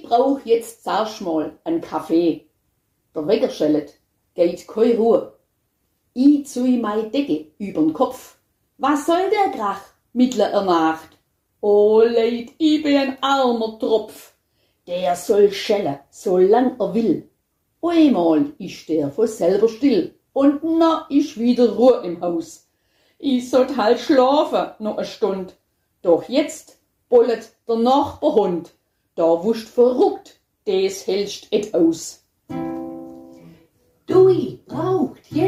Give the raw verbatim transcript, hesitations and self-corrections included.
brauch jetzt zuerst mal einen Kaffee. Der Wecker schellet, geht kei Ruhe. Ich zui mei Decke übern Kopf. Was soll der Krach mittler er Nacht? Oh Leid, ich bin ein armer Tropf. Der soll schellen, solang er will. Einmal ist der von selber still und na ist wieder Ruhe im Haus. Ich sollt halt schlafen noch eine Stund. Doch jetzt bollet der Nachbarhund. Da wuscht verrückt, des hältst et aus. Dui, Rauch,